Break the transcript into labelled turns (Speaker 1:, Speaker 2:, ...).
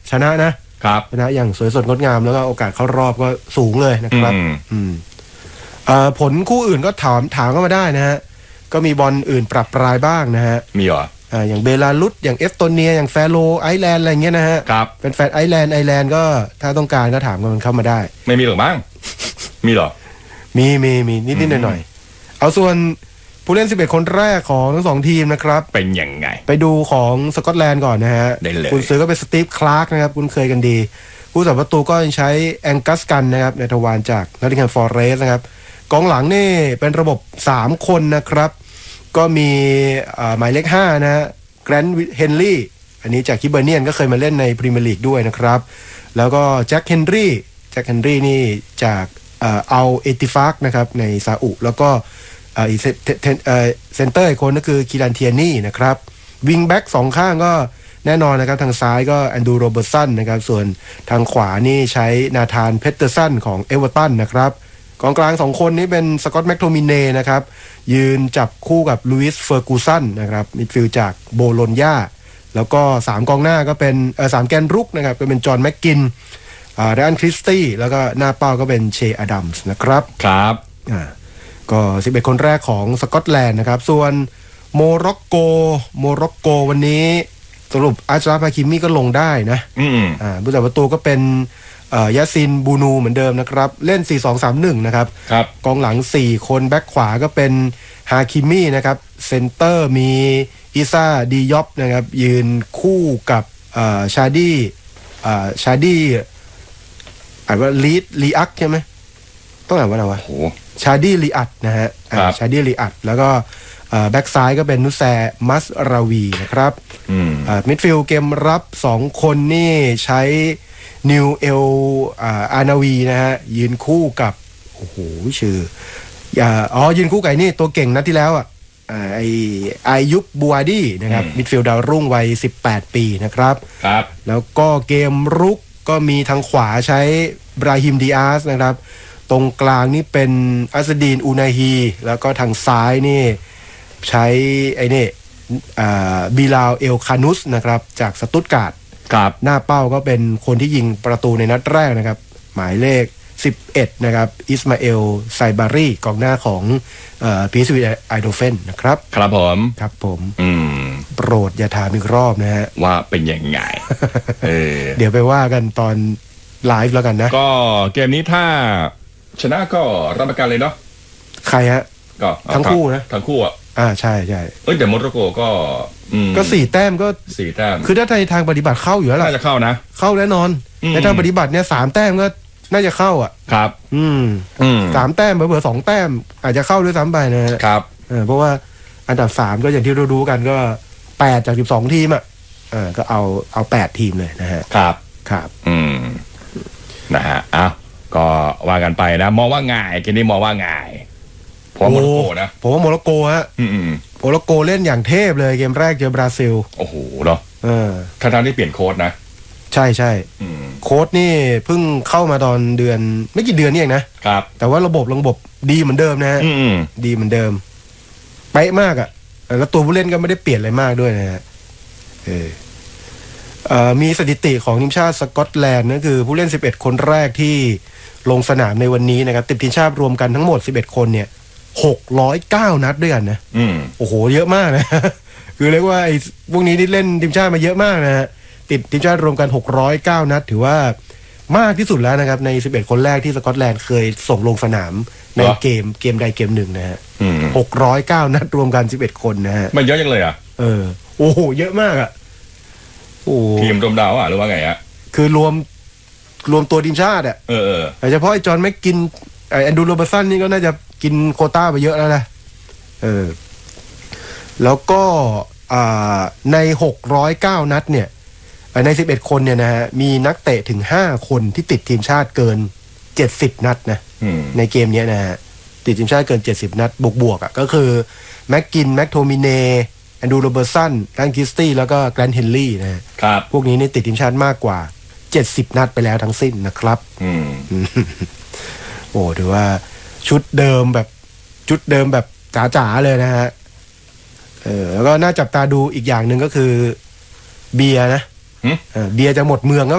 Speaker 1: ชนะนะครับชนะอย่างสวยสดงดงามแล้วก็โอกาสเข้ารอบก็สูงเลยนะครับผลคู่อื่นก็ถามเข้ามาได้นะฮะก็มีบอลอื่นปรับปรายบ้างนะฮะ
Speaker 2: มีเหรอ
Speaker 1: อย่างเบลารุสอย่างเอสโตเนียอย่างแฟโรไอร์แลนด์อะไรเงี้ยนะฮะ
Speaker 2: ครับ
Speaker 1: เป็นแฟนไอร์แลนด์ก็ถ้าต้องการก็ถามกันเข้ามาได้
Speaker 2: ไม่มีหรอกมั้งมีเหรอ
Speaker 1: มีนิดหน่อยเอาส่วนผู้เล่น11คนแรกของทั้ง2ทีมนะครับ
Speaker 2: เป็นยังไง
Speaker 1: ไปดูของสกอตแลนด์ก่อนนะฮะคุณซื้อก็เป็นสตีฟคลาร์กนะครับคุณเคยกันดีผู้สับประตูก็ยังใช้แองกัสกันนะครับในทวารจากนอตติงแฮมฟอเรสต์นะครับกองหลังนี่เป็นระบบ3คนนะครับก็มีหมายเลข5นะฮะแกรนท์เฮนรี่อันนี้จากคิเบอร์เนียนก็เคยมาเล่นในพรีเมียร์ลีกด้วยนะครับแล้วก็แจ็คเฮนรี่นี่จากอัลเอติฟากนะครับในซาอุแล้วก็อีกเซนเตอร์อีกคนก็คือคิรันเทียนี่นะครับวิงแบ็ก2ข้างก็แน่นอนนะครับทางซ้ายก็แอนดูโรเบอร์สันนะครับส่วนทางขวานี่ใช้นาธานเพตเตอร์สันของเอเวอร์ตันนะครับกองกลาง2คนนี้เป็นสกอตต์แม็กโทมิเน่นะครับยืนจับคู่กับลุยส์เฟอร์กูสันนะครับมิดฟิลด์จากโบโลญญาแล้วก็3กองหน้าก็เป็น3แกนรุกนะครับก็เป็นจอห์นแม็กกินเรอันคริสตี้แล้วก็หน้าเป้าก็เป็นเชอดัมส์นะครับ
Speaker 2: ครับ
Speaker 1: ก็11คนแรกของสกอตแลนด์นะครับส่วนโมร็อกโกวันนี้สรุปอาชราฟฮาคิมิก็ลงได้นะผู้จับประตูก็เป็นยาซินบูนูเหมือนเดิมนะครับเล่น 4-2-3-1 นะครับกองหลัง4คนแบ็คขวาก็เป็นฮาคิมินะครับเซนเตอร์มีอิซ่าดียอปนะครับยืนคู่กับชาดี้อ่านว่าลีอักใช่ไหมต้องอ่านว่าอะไรวะชาดี้ลีอัดนะฮะชาดี้ลีอัดแล้วก็แบ็กซ้ายก็เป็นนุแซมัสราวีนะครับมิดฟิลด์เกมรับ2คนนี่ใช้นิวเอลอานาวีนะฮะยืนคู่กับโอ้โหชื่อยืนคู่กับนี่ตัวเก่งนัดที่แล้วอายุบบัวดี้นะครับมิดฟิลด์ดาวรุ่งวัย18ปีนะครับแล้วก็เกมรุกก็มีทางขวาใช้บราฮิมดิอาสนะครับตรงกลางนี่เป็นอัสดีนอูนาฮีแล้วก็ทางซ้ายนี่ใช้บิลาเอลคานุสนะครับจากสตุตการ์ดหน้าเป้าก็เป็นคนที่ยิงประตูในนัดแรกนะครับหมายเลข11นะครับอิสมาเอลไซบารีกองหน้าของพีซวีไอโดเฟนนะครับ
Speaker 2: ครับ
Speaker 1: ผมโปรดอย่าถามอีกรอบนะฮะ
Speaker 2: ว่าเป็นยังไง
Speaker 1: เดี๋ยวไปว่ากันตอนไลฟ์แล้วกันนะ
Speaker 2: ก็เกมนี้ถ้าชนะก็รับประกันเลยเนาะ
Speaker 1: ใครฮะ
Speaker 2: ก็
Speaker 1: ทั้งคู่นะ
Speaker 2: ทั้งคู่
Speaker 1: ใช่
Speaker 2: แต่โมร็อกโก
Speaker 1: ก็4 แต้มก็
Speaker 2: 4 แต้ม
Speaker 1: คือถ้าในทางปฏิบัติเข้าอยู่แล้วล่ะ
Speaker 2: น่าจะเข้านะ
Speaker 1: เข้าแน่นอนในทางปฏิบัติเนี่ย3 แต้มก็น่าจะเข้า
Speaker 2: ครับ
Speaker 1: 3 แต้มเผื่อ2 แต้มอาจจะเข้าด้วยซ้ำไปนะครับเพราะว่าอันดับ3ก็อย่างที่รู้กันก็8จาก12ทีมก็เอา8ทีมเลยนะฮะ
Speaker 2: ครับนะฮะก็ว่ากันไปนะมองว่าง่ายเกมนี้มองว่าง่ายผมว่าโมร็อกโกนะ
Speaker 1: ผมว่าโมร็อกโกฮะโมร็อกโกเล่นอย่างเทพเลยเกมแรกเจอบราซิล
Speaker 2: โอ้โหเนาะทั้งที่เปลี่ยนโค้ชนะ
Speaker 1: ใช่โค้ชนี่เพิ่งเข้ามาตอนเดือนไม่กี่เดือนนี่เองนะครับแต่ว่าระบบดีเหมือนเดิมนะฮะดีเหมือนเดิมเป๊ะมากแล้วตัวผู้เล่นก็ไม่ได้เปลี่ยนอะไรมากด้วยนะฮะมีสถิติของทีมชาติสกอตแลนด์นั่นคือผู้เล่น11คนแรกที่ลงสนามในวันนี้นะครับติดทีมชาติรวมกันทั้งหมด11คนเนี่ย609นัดด้วยกันนะโอ้โหเยอะมากนะคือเรียกว่าไอ้พวกนี้ที่เล่นทีมชาติมาเยอะมากนะฮะติดทีมชาติรวมกัน609นัดถือว่ามากที่สุดแล้วนะครับใน11คนแรกที่สกอตแลนด์เคยส่งลงสนามในเกมใดเกมหนึ่งนะฮะ609นัดรวมกัน11คนนะฮะ
Speaker 2: มันเยอะจังเลย
Speaker 1: โอ้โหเยอะมาก
Speaker 2: ทีมรวมดาวหรือว่าไง
Speaker 1: คือรวมตัวทีมชาติแต่เฉพาะไอ้จอห์นแม็กกินแอนดูโรเบอร์สันนี่ก็น่าจะกินโควต้าไปเยอะแล้วนะแล้วก็ใน609นัดเนี่ยใน11คนเนี่ยนะฮะมีนักเตะถึง5คนที่ติดทีมชาติเกิน70นัดนะในเกมนี้นะฮะติดทีมชาติเกิน70นัดบวกก็คือแม็กกินแม็กโทมิเน่แอนดูโรเบอร์สันแกรนคิสตี้แล้วก็แกรนเฮนรี่นะครับพวกนี้นี่ติดทีมชาติมากกว่า70นัดไปแล้วทั้งสิ้นนะครับโอ้ถือว่าชุดเดิมแบบจ๋าๆเลยนะฮะแล้วก็น่าจับตาดูอีกอย่างหนึ่งก็คือเบียร์นะเบียร์จะหมดเมืองแล้ว